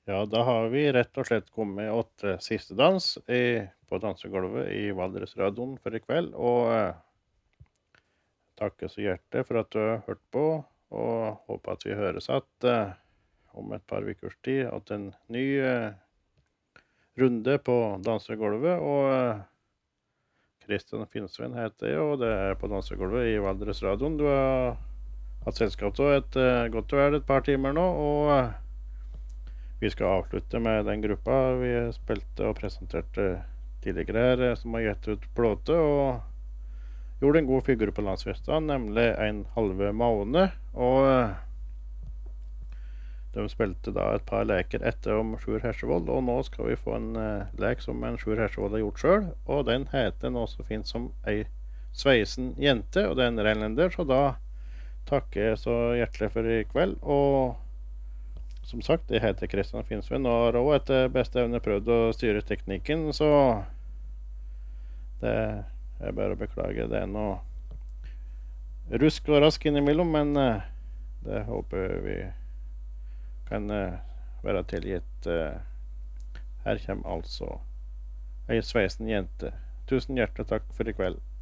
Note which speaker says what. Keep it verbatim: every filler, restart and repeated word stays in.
Speaker 1: Ja, da har vi rett og slett kommet åt siste dans i, på dansegulvet i Valdresradioen for i kveld. Og eh, takker så hjertelig for at du har hørt på, og håper at vi høres at eh, om et par ukers tid at en ny eh, runde på dansegulvet. Og eh, Kristian Finnsveen heter jeg, og det er på dansegulvet i Valdresradioen. Du har hatt selskap av et eh, godt og vel et par timer nå, og eh, vi skal avslutte med den gruppa vi spilte og presenterte tidligere her, eh, som har gitt ut plåte og gjorde en god figur på landsfesta, nemlig en halve måned. Og eh, de spilte da et par leker etter om Sjur Hersevold, og nå skal vi få en eh, lek som en Sjur Hersevold har gjort sjøl, og den heter noe så fint som ei sveisen jente, og det er en renlender, så da takker jeg så hjertelig for i kveld. Og som sagt, jeg heter Kristian Finnsveen og har også etter beste evne prøvd å styre teknikken, så det er bare å beklage. Det er noe rusk og rask innimellom, men eh, det håper vi kan eh, være tilgitt. Eh, her kommer altså ei sveisen jente. Tusen hjertelig takk for i kveld.